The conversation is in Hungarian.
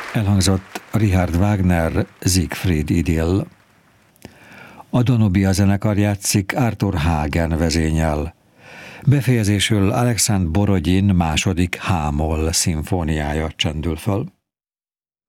Elhangzott Richard Wagner Siegfried idyll. A Danubia zenekar játszik Arthur Hagen vezénnyel. Befejezésül Alexandr Borodin második H-moll szimfóniája csendül föl.